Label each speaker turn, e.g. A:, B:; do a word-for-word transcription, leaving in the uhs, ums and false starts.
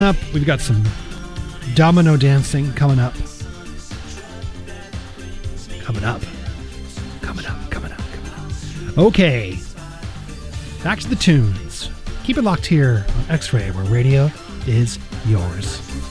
A: Up, we've got some domino dancing coming up. Coming up. Coming up, coming up, coming up. Okay. Back to the tunes. Keep it locked here on X-Ray, where radio is yours.